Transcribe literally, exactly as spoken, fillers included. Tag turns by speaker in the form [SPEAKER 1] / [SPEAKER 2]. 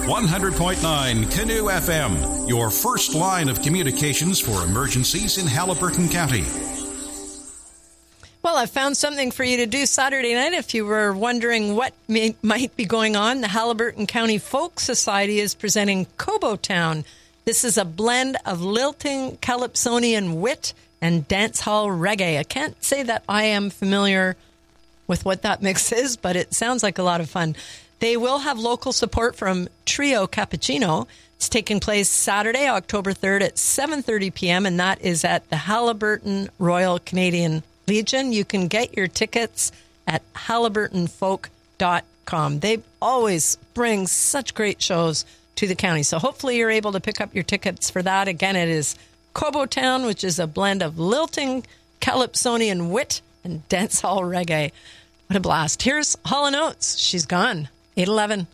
[SPEAKER 1] one hundred point nine Canoe F M, your first line of communications for emergencies in Haliburton County.
[SPEAKER 2] Well, I found something for you to do Saturday night. If you were wondering what may, might be going on, the Haliburton County Folk Society is presenting Cobo Town. This is a blend of lilting calypsonian wit and dance hall reggae. I can't say that I am familiar with what that mix is, but it sounds like a lot of fun. They will have local support from Trio Cappuccino. It's taking place Saturday, October third at seven thirty p.m., and that is at the Haliburton Royal Canadian Legion. You can get your tickets at haliburton folk dot com. They always bring such great shows to the county, so hopefully you're able to pick up your tickets for that. Again, it is Cobo Town, which is a blend of lilting calypsonian wit and dancehall reggae. What a blast. Here's Hall and Oates. She's gone. eight eleven.